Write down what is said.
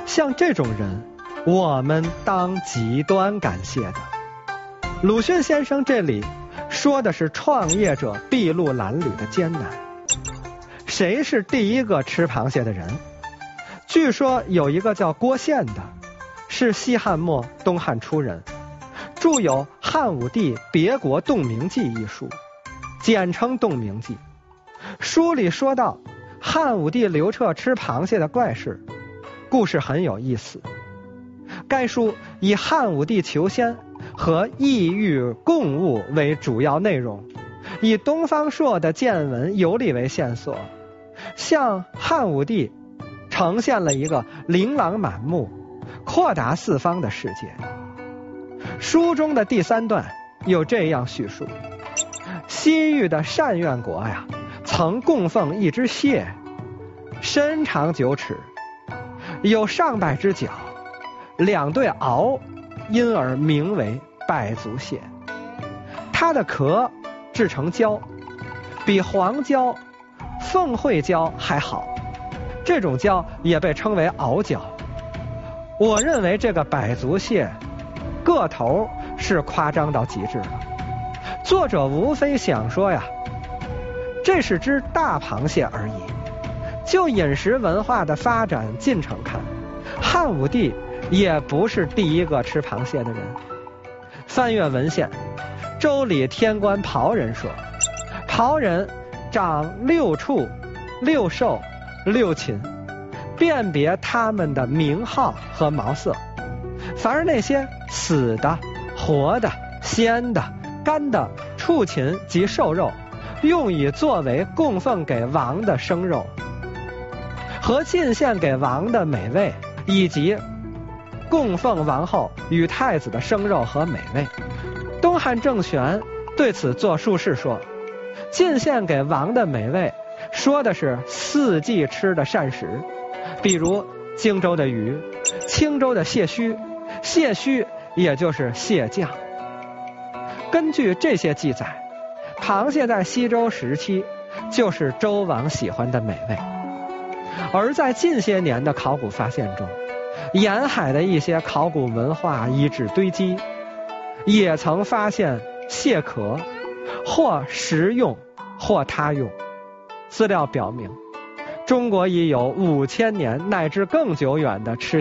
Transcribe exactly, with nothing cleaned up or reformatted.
像这种人，我们当极端感谢的。鲁迅先生这里说的是创业者筚路蓝缕的艰难。谁是第一个吃螃蟹的人？据说有一个叫郭宪的，是西汉末东汉初人，著有《汉武帝别国洞明记》一书，简称《洞明记》。书里说到汉武帝刘彻吃螃蟹的怪事，故事很有意思。该书以汉武帝求仙和异域共物为主要内容，以东方朔的见闻游历为线索，向汉武帝呈现了一个琳琅满目、阔达四方的世界。书中的第三段有这样叙述：西域的单院国呀，曾供奉一只蟹，身长九尺，有上百只脚，两对螯，因而名为百足蟹。它的壳制成胶，比黄胶、凤喙胶还好，这种胶也被称为螯胶。我认为这个百足蟹个头是夸张到极致了，作者无非想说呀，这是只大螃蟹而已。就饮食文化的发展进程看，汉武帝也不是第一个吃螃蟹的人。翻阅文献，周礼天官庖人说，庖人长六畜、六兽、六禽，辨别他们的名号和毛色。凡是那些死的、活的、鲜的、干的畜禽及兽肉，用以作为供奉给王的生肉，和进献给王的美味，以及供奉王后与太子的生肉和美味。东汉郑玄对此作注释说，进献给王的美味说的是四季吃的膳食，比如荆州的鱼，青州的蟹须，蟹须也就是蟹酱。根据这些记载，螃蟹在西周时期就是周王喜欢的美味。而在近些年的考古发现中，沿海的一些考古文化遗址堆积，也曾发现蟹壳，或食用或他用。资料表明，中国已有五千年乃至更久远的吃